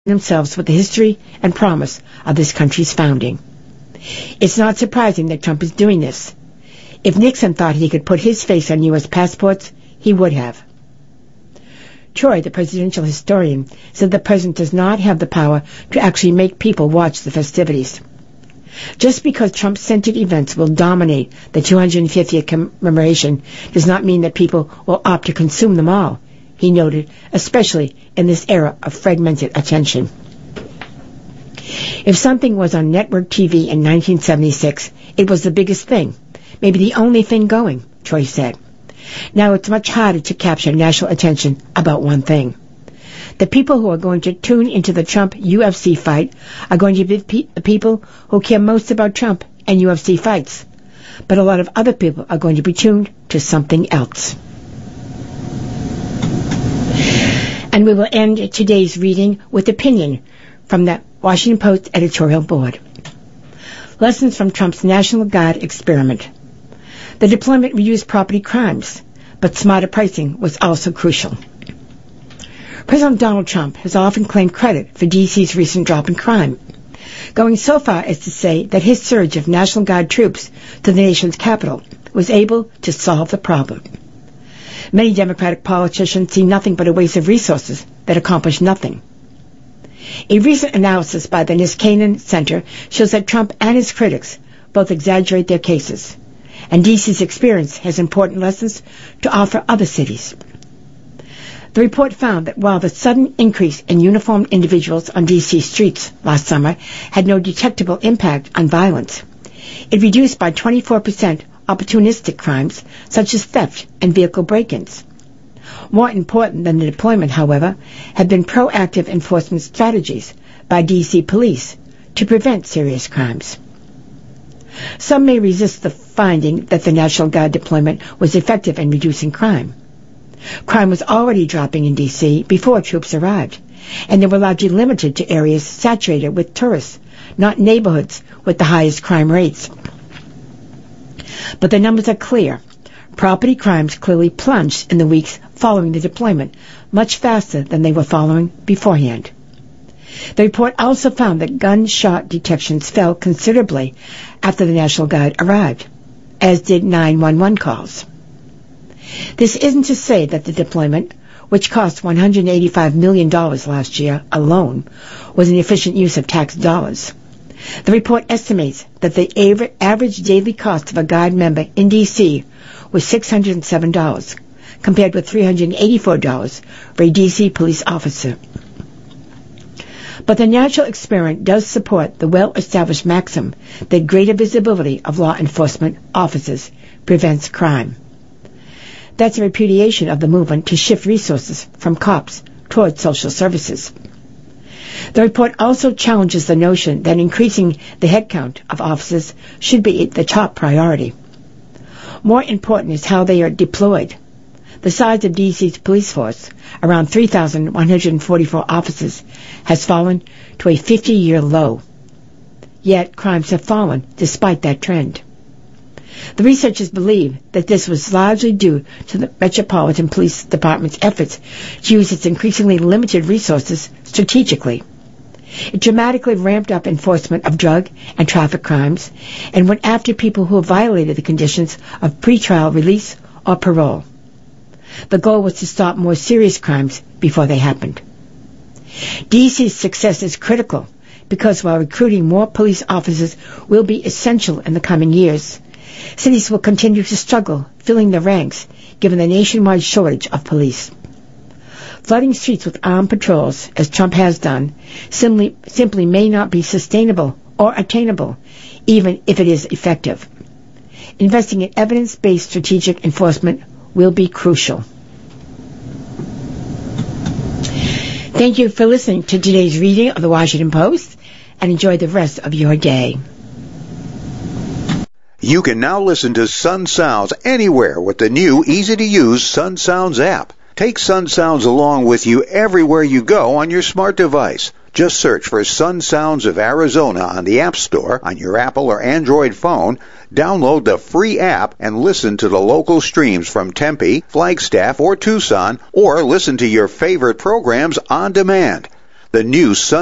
themselves with the history and promise of this country's founding. It's not surprising that Trump is doing this. If Nixon thought he could put his face on U.S. passports, he would have. Troy, the presidential historian, said the president does not have the power to actually make people watch the festivities. Just because Trump-centered events will dominate the 250th commemoration does not mean that people will opt to consume them all, he noted, especially in this era of fragmented attention. If something was on network TV in 1976, it was the biggest thing, maybe the only thing going, Troy said. Now it's much harder to capture national attention about one thing. The people who are going to tune into the Trump UFC fight are going to be the people who care most about Trump and UFC fights. But a lot of other people are going to be tuned to something else. And we will end today's reading with opinion from the Washington Post editorial board. Lessons from Trump's National Guard experiment. The deployment reduced property crimes, but smarter pricing was also crucial. President Donald Trump has often claimed credit for D.C.'s recent drop in crime, going so far as to say that his surge of National Guard troops to the nation's capital was able to solve the problem. Many Democratic politicians see nothing but a waste of resources that accomplish nothing. A recent analysis by the Niskanen Center shows that Trump and his critics both exaggerate their cases, and D.C.'s experience has important lessons to offer other cities. The report found that while the sudden increase in uniformed individuals on D.C. streets last summer had no detectable impact on violence, it reduced by 24% opportunistic crimes such as theft and vehicle break-ins. More important than the deployment, however, have been proactive enforcement strategies by D.C. police to prevent serious crimes. Some may resist the finding that the National Guard deployment was effective in reducing crime. Crime was already dropping in D.C. before troops arrived, and they were largely limited to areas saturated with tourists, not neighborhoods with the highest crime rates. But the numbers are clear. Property crimes clearly plunged in the weeks following the deployment, much faster than they were following beforehand. The report also found that gunshot detections fell considerably after the National Guard arrived, as did 911 calls. This isn't to say that the deployment, which cost $185 million last year alone, was an efficient use of tax dollars. The report estimates that the average daily cost of a Guard member in D.C. was $607, compared with $384 for a D.C. police officer. But the natural experiment does support the well-established maxim that greater visibility of law enforcement officers prevents crime. That's a repudiation of the movement to shift resources from cops toward social services. The report also challenges the notion that increasing the headcount of officers should be the top priority. More important is how they are deployed. The size of D.C.'s police force, around 3,144 officers, has fallen to a 50-year low. Yet crimes have fallen despite that trend. The researchers believe that this was largely due to the Metropolitan Police Department's efforts to use its increasingly limited resources strategically. It dramatically ramped up enforcement of drug and traffic crimes and went after people who violated the conditions of pretrial release or parole. The goal was to stop more serious crimes before they happened. D.C.'s success is critical because while recruiting more police officers will be essential in the coming years, cities will continue to struggle filling the ranks given the nationwide shortage of police. Flooding streets with armed patrols, as Trump has done, simply may not be sustainable or attainable, even if it is effective. Investing in evidence-based strategic enforcement will be crucial. Thank you for listening to today's reading of the Washington Post, and enjoy the rest of your day. You can now listen to Sun Sounds anywhere with the new, easy-to-use Sun Sounds app. Take Sun Sounds along with you everywhere you go on your smart device. Just search for Sun Sounds of Arizona on the App Store on your Apple or Android phone, download the free app, and listen to the local streams from Tempe, Flagstaff, or Tucson, or listen to your favorite programs on demand. The new Sun